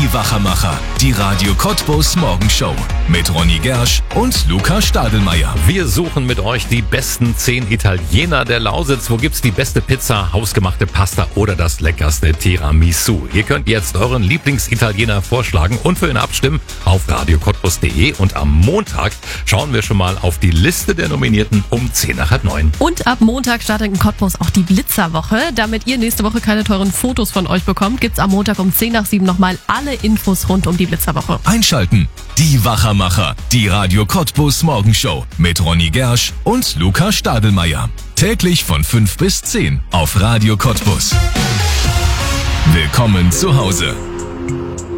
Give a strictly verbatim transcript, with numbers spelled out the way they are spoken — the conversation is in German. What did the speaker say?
Die Wachermacher, die Radio Cottbus Morgenshow mit Ronny Gersch und Luca Stadelmeier. Wir suchen mit euch die besten zehn Italiener der Lausitz. Wo gibt's die beste Pizza, hausgemachte Pasta oder das leckerste Tiramisu? Ihr könnt jetzt euren Lieblingsitaliener vorschlagen und für ihn abstimmen auf radio cottbus punkt de. Und am Montag schauen wir schon mal auf die Liste der Nominierten um zehn nach halb neun. Und ab Montag startet in Cottbus auch die Blitzerwoche. Damit ihr nächste Woche keine teuren Fotos von euch bekommt, gibt's am Montag um zehn nach sieben nochmal alle Infos rund um die Blitzerwoche. Einschalten. Die Wachermacher, die Radio Cottbus Morgenshow mit Ronny Gersch und Luca Stadelmeier. Täglich von fünf bis zehn auf Radio Cottbus. Willkommen zu Hause.